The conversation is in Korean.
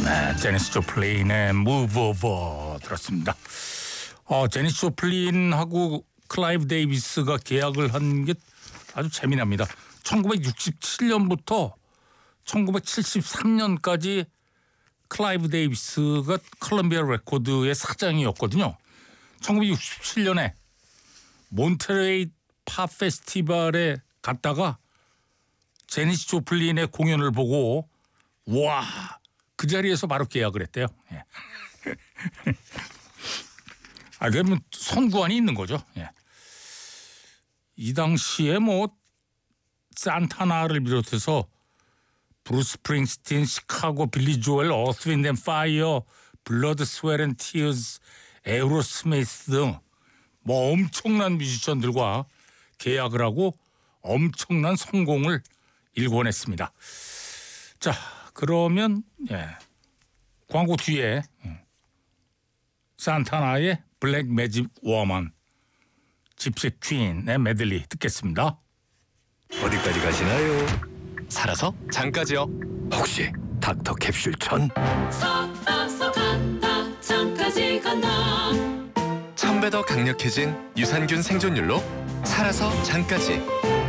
네, 제니스 조플린의 Move Over 들었습니다. 제니스 조플린하고 클라이브 데이비스가 계약을 한 게 아주 재미납니다. 1967년부터 1973년까지 클라이브 데이비스가 컬럼비아 레코드의 사장이었거든요. 1967년에 몬테레이 팝 페스티벌에 갔다가 제니스 조플린의 공연을 보고 와, 그 자리에서 바로 계약을 했대요. 예. 그러면 선구안이 있는 거죠. 예. 이 당시에 뭐 산타나를 비롯해서 브루스 스프링스틴, 시카고, 빌리 조엘, 어스 윈드 앤 파이어, 블러드 스웨트 앤 티어스, 에어로스미스 등 뭐 엄청난 뮤지션들과 계약을 하고 엄청난 성공을 일궈냈습니다. 자, 그러면 광고 뒤에 산타나의 블랙 매직 워먼, 집시 퀸의 메들리 듣겠습니다. 어디까지 가시나요? 살아서 장까지요. 혹시 닥터 캡슐 천? 살아서 간다 장까지 간다. 1000배 더 강력해진 유산균 생존율로 살아서 장까지.